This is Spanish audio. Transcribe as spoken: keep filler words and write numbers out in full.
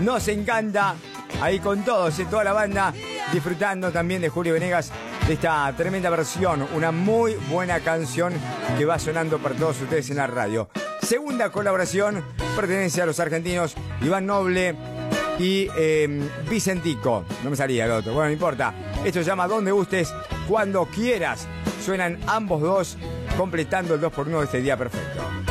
Nos encanta. Ahí con todos, ¿eh? Toda la banda disfrutando también de Julio Venegas, de esta tremenda versión. Una muy buena canción que va sonando para todos ustedes en la radio. Segunda colaboración pertenece a los argentinos Iván Noble y eh, Vicentico. No me salía el otro. Bueno, no importa. Esto se llama Donde Gustes, Cuando Quieras. Suenan ambos dos completando el dos por uno de este día perfecto.